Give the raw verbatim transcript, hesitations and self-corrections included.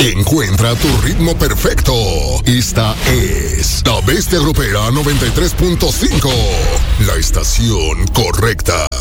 Encuentra tu ritmo perfecto. Esta es La Bestia Grupera noventa y tres punto cinco. La estación correcta.